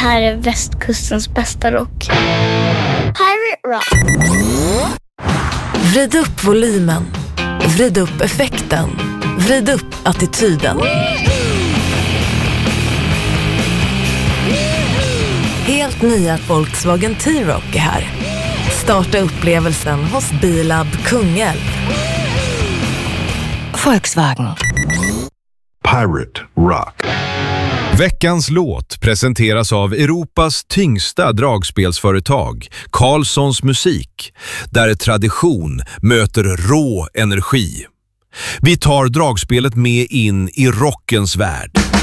här är västkustens bästa rock. Pirate Rock. Vrid upp volymen. Vrid upp effekten. Vrid upp attityden. Helt nya Volkswagen T-Roc är här. Starta upplevelsen hos Bilab Kungälv. Volkswagen. Pirate Rock. Veckans låt presenteras av Europas tyngsta dragspelsföretag, Carlssons Musik, där tradition möter rå energi. Vi tar dragspelet med in i rockens värld.